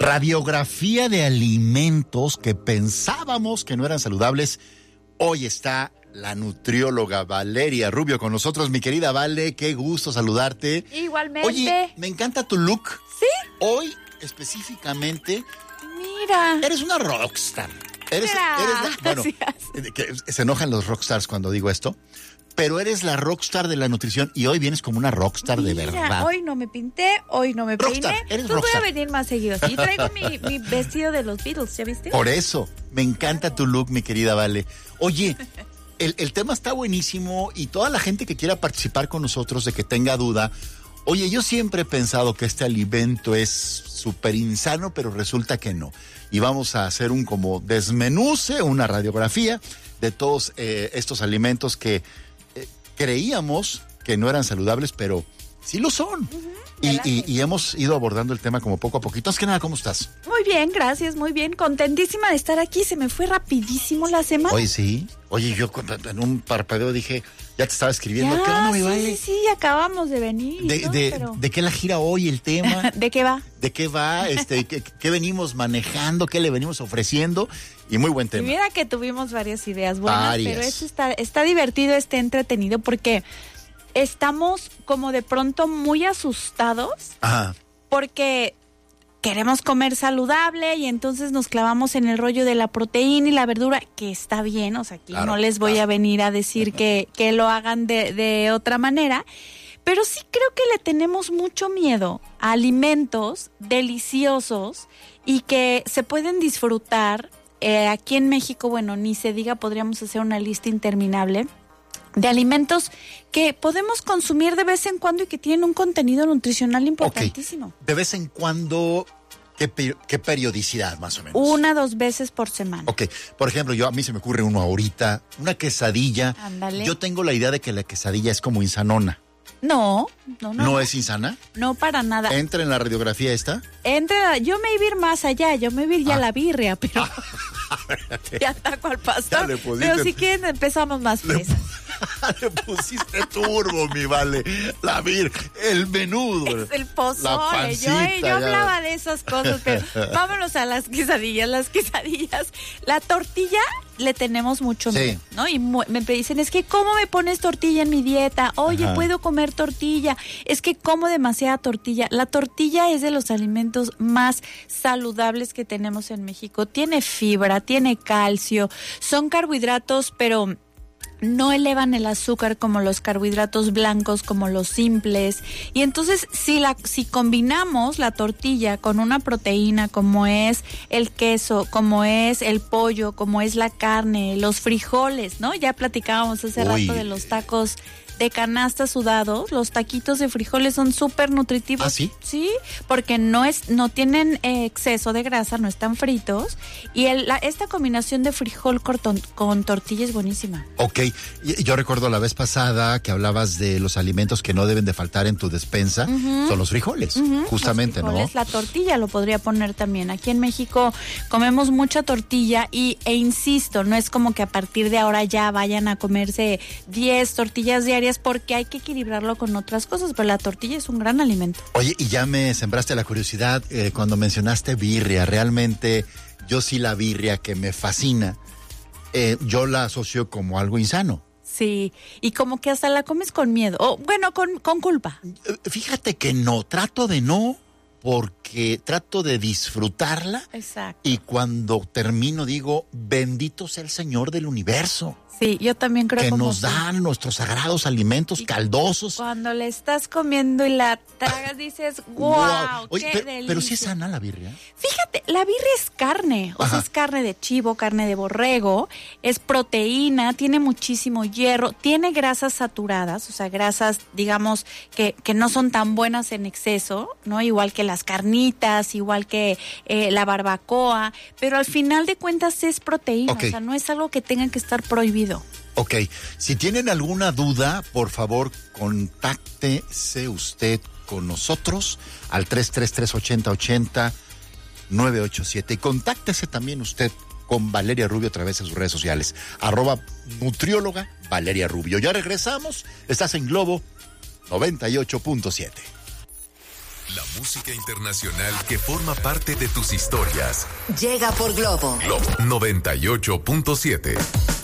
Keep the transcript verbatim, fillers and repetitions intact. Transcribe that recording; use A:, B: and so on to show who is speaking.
A: Radiografía de alimentos que pensábamos que no eran saludables. Hoy está la nutrióloga Valeria Rubio con nosotros. Mi querida Vale, qué gusto saludarte.
B: Igualmente.
A: Oye, me encanta tu look.
B: ¿Sí?
A: Hoy, específicamente,
B: mira,
A: eres una rockstar. Eres, eres la, bueno, que se enojan los rockstars cuando digo esto, pero eres la rockstar de la nutrición y hoy vienes como una rockstar
B: mira,
A: de verdad.
B: Hoy no me pinté, hoy no me
A: rockstar,
B: peiné.
A: Eres
B: Tú
A: rockstar.
B: voy a venir más seguido. Sí, traigo mi, mi vestido de los Beatles, ¿ya viste?
A: Por eso, me encanta tu look, mi querida Vale. Oye, el, el tema está buenísimo y toda la gente que quiera participar con nosotros, de que tenga duda, oye, yo siempre he pensado que este alimento es súper insano, pero resulta que no. Y vamos a hacer un como desmenuce, una radiografía de todos eh, estos alimentos que eh, creíamos que no eran saludables, pero sí lo son. Uh-huh. Y, y, y hemos ido abordando el tema como poco a poquito. Antes que nada, ¿cómo estás?
B: Muy bien, gracias, muy bien. Contentísima de estar aquí. Se me fue rapidísimo la semana.
A: Oye, sí. Oye, yo en un parpadeo dije, ya te estaba escribiendo.
B: Ya,
A: ¿Qué onda, mi
B: sí,
A: Vale?
B: sí, acabamos de venir.
A: De,
B: ¿no?
A: de,
B: Pero...
A: ¿De qué la gira hoy el tema?
B: ¿De qué va?
A: ¿De qué va? Este, ¿qué, ¿Qué venimos manejando? ¿Qué le venimos ofreciendo? Y muy buen tema.
B: Y mira que tuvimos varias ideas buenas,
A: varias.
B: Pero esto está, está divertido, está entretenido porque estamos como de pronto muy asustados.
A: Ajá.
B: Porque queremos comer saludable y entonces nos clavamos en el rollo de la proteína y la verdura, que está bien, o sea, aquí claro, no les voy claro. a venir a decir que, que lo hagan de, de otra manera, pero sí creo que le tenemos mucho miedo a alimentos deliciosos y que se pueden disfrutar. Eh, aquí en México, bueno, ni se diga, podríamos hacer una lista interminable de alimentos que podemos consumir de vez en cuando y que tienen un contenido nutricional importantísimo.
A: Okay. De vez en cuando, ¿qué, ¿qué periodicidad más o menos?
B: Una, dos veces por semana.
A: Ok, por ejemplo, yo a mí se me ocurre uno ahorita, una quesadilla.
B: Ándale.
A: Yo tengo la idea de que la quesadilla es como insanona.
B: No, no, no.
A: ¿No es insana?
B: No, para nada.
A: ¿Entra en la radiografía esta?
B: Entra, yo me iba a ir más allá, yo me iba a ir ya ah. a la birria, pero ya taco al pastor. Ya pusiste... Pero si quieren empezamos más fresas.
A: Le... le pusiste turbo, mi Vale. La vir, el menudo.
B: Es el pozole.
A: La pancita,
B: yo, yo hablaba de esas cosas, pero vámonos a las quesadillas. Las quesadillas, la tortilla le tenemos mucho miedo, sí. ¿no? Y mu- me dicen, es que ¿cómo me pones tortilla en mi dieta? Oye, Ajá. ¿puedo comer tortilla? Es que como demasiada tortilla. La tortilla es de los alimentos más saludables que tenemos en México. Tiene fibra, tiene calcio, son carbohidratos, pero no elevan el azúcar como los carbohidratos blancos, como los simples. Y entonces, si la si combinamos la tortilla con una proteína, como es el queso, como es el pollo, como es la carne, los frijoles, ¿no? Ya platicábamos hace Uy. rato de los tacos de canasta sudados. Los taquitos de frijoles son súper nutritivos.
A: ¿Ah, sí?
B: Sí, porque no es no tienen eh, exceso de grasa, no están fritos. Y el, la, esta combinación de frijol con, con tortilla es buenísima.
A: Ok, yo recuerdo la vez pasada que hablabas de los alimentos que no deben de faltar en tu despensa. Uh-huh. Son los frijoles, uh-huh. justamente,
B: los frijoles,
A: ¿no?
B: La tortilla lo podría poner también. Aquí en México comemos mucha tortilla y, e insisto, no es como que a partir de ahora ya vayan a comerse diez tortillas diarias, porque hay que equilibrarlo con otras cosas, pero la tortilla es un gran alimento.
A: Oye, y ya me sembraste la curiosidad eh, cuando mencionaste birria. Realmente, yo sí la birria que me fascina, eh, yo la asocio como algo insano.
B: Sí, y como que hasta la comes con miedo, o bueno, con, con culpa.
A: Fíjate que no, trato de no, porque trato de disfrutarla.
B: Exacto.
A: Y cuando termino digo, bendito sea el Señor del universo.
B: Sí, yo también creo
A: que
B: como
A: nos
B: sí.
A: dan nuestros sagrados alimentos
B: y
A: caldosos.
B: Cuando le estás comiendo y la tragas dices, wow, wow.
A: Oye,
B: qué
A: pero,
B: delicia.
A: Pero sí es sana la birria.
B: Fíjate, la birria es carne, o Ajá. sea, es carne de chivo, carne de borrego, es proteína, tiene muchísimo hierro, tiene grasas saturadas, o sea, grasas, digamos, que, que no son tan buenas en exceso, ¿no? Igual que las carnitas, igual que eh, la barbacoa, pero al final de cuentas es proteína, okay. o sea, no es algo que tenga que estar prohibido.
A: Ok, si tienen alguna duda, por favor, contáctese usted con nosotros al tres tres tres, ochenta ochenta, nueve ocho siete y contáctese también usted con Valeria Rubio a través de sus redes sociales, arroba nutrióloga Valeria Rubio. Ya regresamos, estás en Globo noventa y ocho punto siete.
C: La música internacional que forma parte de tus historias.
D: Llega por Globo.
C: Globo noventa y ocho punto siete.